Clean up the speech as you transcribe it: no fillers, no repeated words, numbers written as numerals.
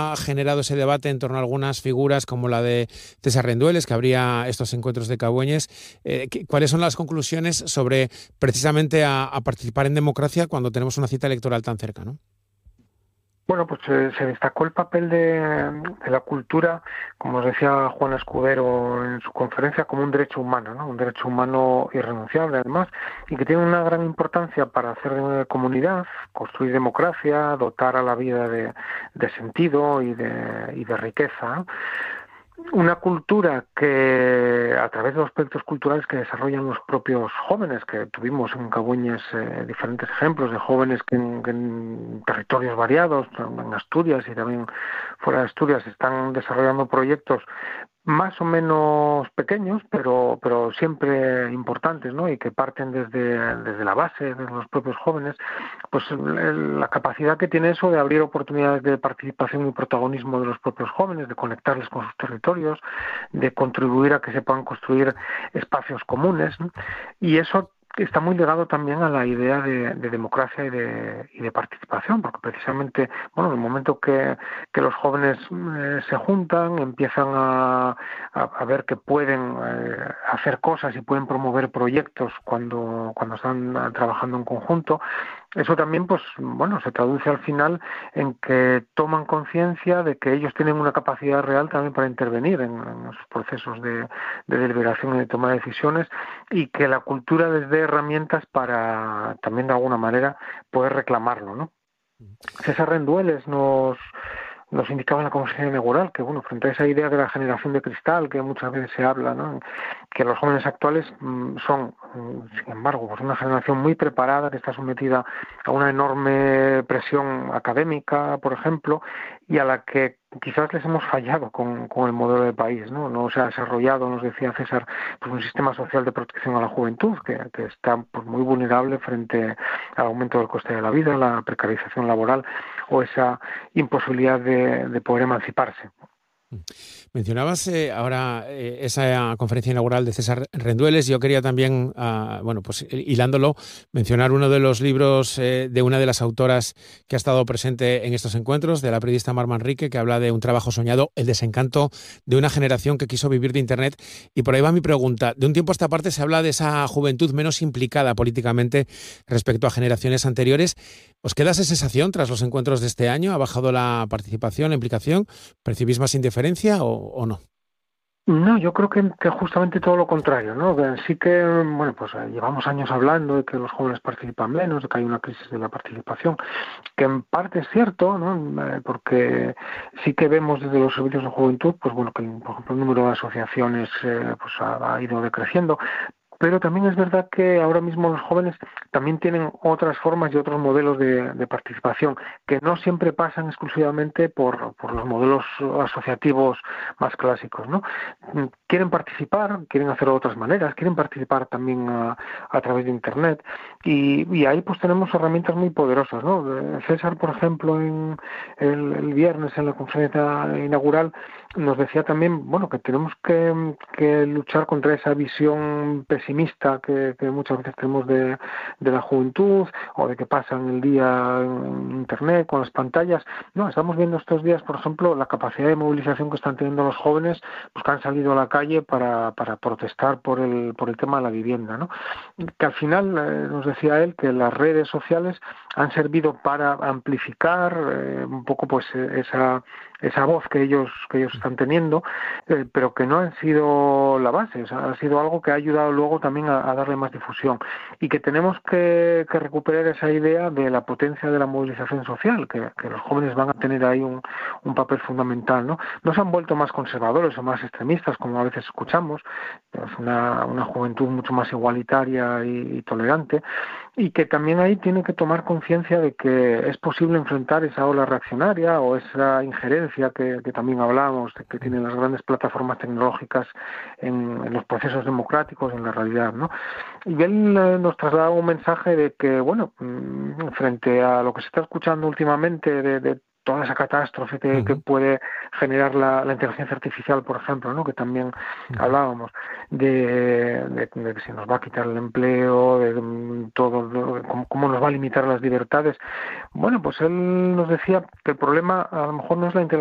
ha generado ese debate en torno a algunas figuras como la de César Rendueles, que habría estos encuentros de Cabueñes. ¿Cuáles son las conclusiones sobre precisamente a participar en democracia cuando tenemos una cita electoral tan cerca, ¿no? Bueno, pues se destacó el papel de la cultura, como os decía Juan Escudero en su conferencia, como un derecho humano, ¿no? Un derecho humano irrenunciable, además, y que tiene una gran importancia para hacer comunidad, construir democracia, dotar a la vida de sentido y de riqueza, ¿no? Una cultura que, a través de los proyectos culturales que desarrollan los propios jóvenes, que tuvimos en Cabueñes diferentes ejemplos de jóvenes que en territorios variados, en Asturias y también fuera de Asturias, están desarrollando proyectos más o menos pequeños, pero siempre importantes, ¿no? Y que parten desde la base de los propios jóvenes, pues la capacidad que tiene eso de abrir oportunidades de participación y protagonismo de los propios jóvenes, de conectarles con sus territorios, de contribuir a que se puedan construir espacios comunes, ¿no? Y eso está muy ligado también a la idea de democracia y de participación, porque precisamente, bueno, en el momento que los jóvenes se juntan, empiezan a ver que pueden hacer cosas y pueden promover proyectos cuando están trabajando en conjunto. Eso también, pues, bueno, se traduce al final en que toman conciencia de que ellos tienen una capacidad real también para intervenir en esos procesos de deliberación y de toma de decisiones, y que la cultura les dé herramientas para también de alguna manera poder reclamarlo, ¿no? César Rendueles nos indicaba en la conferencia inaugural que, bueno, frente a esa idea de la generación de cristal que muchas veces se habla, ¿no?, que los jóvenes actuales son, sin embargo, pues una generación muy preparada, que está sometida a una enorme presión académica, por ejemplo, y a la que quizás les hemos fallado con el modelo de país, ¿no? No se ha desarrollado, nos decía César, pues un sistema social de protección a la juventud que está, pues, muy vulnerable frente al aumento del coste de la vida, la precarización laboral o esa imposibilidad de poder emanciparse. Mencionabas ahora esa conferencia inaugural de César Rendueles. Yo quería también, pues hilándolo, mencionar uno de los libros de una de las autoras que ha estado presente en estos encuentros, de la periodista Mar Manrique, que habla de un trabajo soñado, el desencanto de una generación que quiso vivir de Internet. Y por ahí va mi pregunta. De un tiempo a esta parte se habla de esa juventud menos implicada políticamente respecto a generaciones anteriores. ¿Os queda esa sensación tras los encuentros de este año? ¿Ha bajado la participación, la implicación? ¿Percibís más indiferencia o no? No, yo creo que justamente todo lo contrario, ¿no? Que sí que, bueno, pues llevamos años hablando de que los jóvenes participan menos, de que hay una crisis de la participación, que en parte es cierto, ¿no? Porque sí que vemos desde los servicios de juventud, pues bueno, que por ejemplo el número de asociaciones pues ha ido decreciendo. Pero también es verdad que ahora mismo los jóvenes también tienen otras formas y otros modelos de participación, que no siempre pasan exclusivamente por los modelos asociativos más clásicos, ¿no? Quieren participar, quieren hacerlo de otras maneras, quieren participar también a través de Internet, y ahí pues tenemos herramientas muy poderosas, ¿no? César, por ejemplo, en el viernes en la conferencia inaugural nos decía también, bueno, que tenemos que luchar contra esa visión pesimista que muchas veces tenemos de la juventud, o de que pasan el día en Internet con las pantallas. No, estamos viendo estos días, por ejemplo, la capacidad de movilización que están teniendo los jóvenes, pues que han salido a la calle para protestar por el tema de la vivienda, ¿no? Que al final nos decía él que las redes sociales han servido para amplificar un poco pues esa voz que ellos están teniendo, pero que no han sido la base, o sea, ha sido algo que ha ayudado luego también a darle más difusión, y que tenemos que recuperar esa idea de la potencia de la movilización social, que los jóvenes van a tener ahí un papel fundamental, ¿no? No se han vuelto más conservadores o más extremistas, como a veces escuchamos, es una juventud mucho más igualitaria y tolerante, y que también ahí tiene que tomar conciencia de que es posible enfrentar esa ola reaccionaria o esa injerencia que también hablamos, de que tienen las grandes plataformas tecnológicas en los procesos democráticos, en la realidad, ¿no? Y él nos traslada un mensaje de que, bueno, frente a lo que se está escuchando últimamente de toda esa catástrofe que puede generar la inteligencia artificial, por ejemplo, ¿no?, que también hablábamos, de que se nos va a quitar el empleo, de todo, cómo nos va a limitar las libertades. Bueno, pues él nos decía que el problema a lo mejor no es la inteligencia